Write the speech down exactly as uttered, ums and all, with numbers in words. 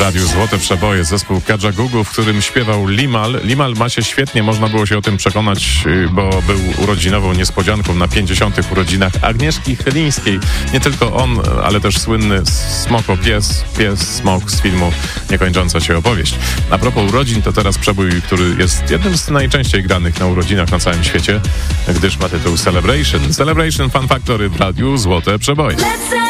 radiu Złote Przeboje, zespół Kajagoogoo, w którym śpiewał Limal. Limal ma się świetnie, można było się o tym przekonać, bo był urodzinową niespodzianką na pięćdziesiątych urodzinach Agnieszki Chylińskiej. Nie tylko on, ale też słynny Smoko Pies, Pies Smok z filmu Niekończąca się opowieść. A propos urodzin, to teraz przebój, który jest jednym z najczęściej granych na urodzinach na całym świecie, gdyż ma tytuł Celebration. Celebration Fun Factory w radiu Złote Przeboje.